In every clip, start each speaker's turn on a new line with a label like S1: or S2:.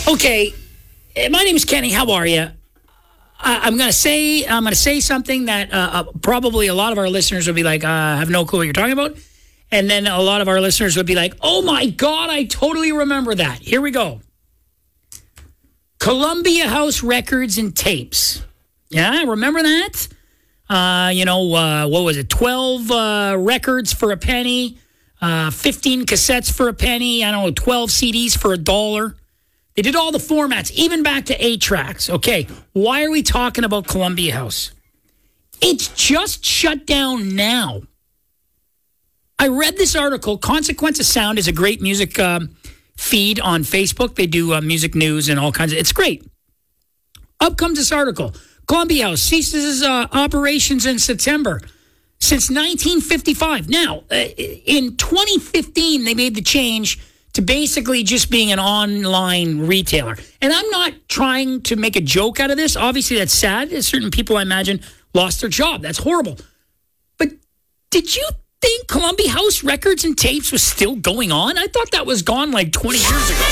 S1: Okay, my name is Kenny. How are you? I'm gonna say something that probably a lot of our listeners would be like, I have no clue what you're talking about. And then a lot of our listeners would be like, oh my God, I totally remember that. Here we go. Columbia House Records and Tapes. Yeah, remember that? What was it? 12 records for a penny, 15 cassettes for a penny, 12 CDs for $1. They did all the formats, even back to 8 tracks. Okay, why are we talking about Columbia House? It's just shut down now. I read this article. Consequence of Sound is a great music feed on Facebook. They do music news and all kinds of... It's great. Up comes this article. Columbia House ceases operations in September. Since 1955. Now, in 2015, they made the change to basically just being an online retailer. And I'm not trying to make a joke out of this. Obviously, that's sad. Certain people, I imagine, lost their job. That's horrible. But did you think Columbia House Records and Tapes was still going on? I thought that was gone like 20 years ago.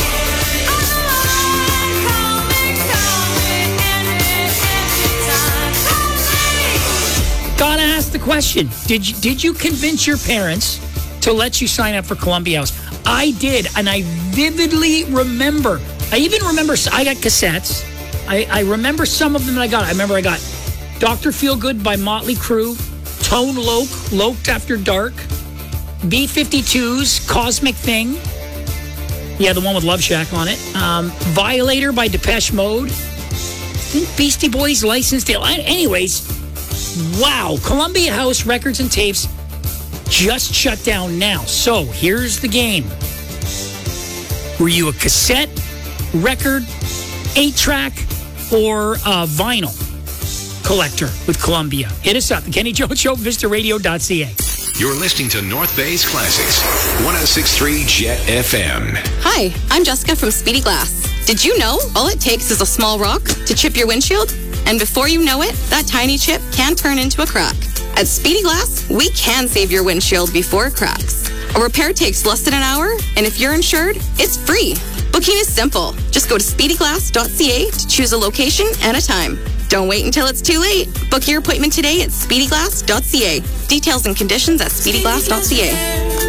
S1: Gotta ask the question. Did you convince your parents to let you sign up for Columbia House? I did, and I vividly remember. I even remember I got cassettes. I remember some of them that I got. I remember I got Dr. Feelgood by Motley Crue, Tone Loc, Loked After Dark, B-52's Cosmic Thing. Yeah, the one with Love Shack on it. Violator by Depeche Mode. I think Beastie Boys Licensed Deal. Anyways, wow. Columbia House Records and Tapes just shut down now. So here's the game. Were you a cassette, record, 8-track, or a vinyl collector with Columbia? Hit us up. The Kenny Jones Show, VistaRadio.ca.
S2: You're listening to North Bay's Classics, 106.3 Jet FM.
S3: Hi, I'm Jessica from Speedy Glass. Did you know all it takes is a small rock to chip your windshield? And before you know it, that tiny chip can turn into a crack. At Speedy Glass, we can save your windshield before it cracks. A repair takes less than an hour, and if you're insured, it's free. Booking is simple. Just go to speedyglass.ca to choose a location and a time. Don't wait until it's too late. Book your appointment today at speedyglass.ca. Details and conditions at speedyglass.ca.